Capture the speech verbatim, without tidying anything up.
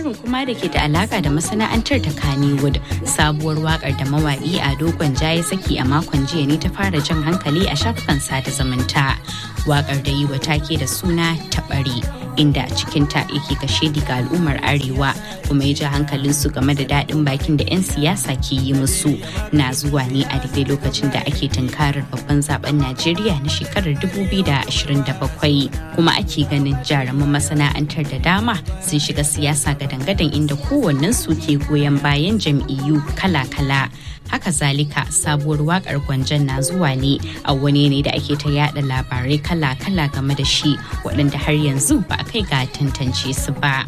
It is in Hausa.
labarin kuma da ke da alaka da masana'antar ta Kannywood, sabuwar wakar da mawaƙi Ado Gwanja ya saki a makon jiya ne ta fara jan hankali a shafukan sada zumunta. Wakar da yi wa take da suna Taɓari, inda cikinta yake kashe ga al'ummar Arewa kuma ya ja hankalinsu game da daɗin bakin da 'yan siyasa ke yi musu, na zuwa ne a daidai lokacin da ake tunkarar babban zaben Najeriya na shekarar dubu biyu da ashirin da bakwai, kuma ake ganin jaruman masana'antar da dama sun shiga siyasa gadan-gadan inda kowannen su ke goyon bayan jam'iyyu kala-kala. Haka zalika sabuwar wakar Gwanjan na zuwa ne a wani ne da ake ta yada labarai kala-kala game da shi waɗanda har yanzu ba a kai ga tantance su ba.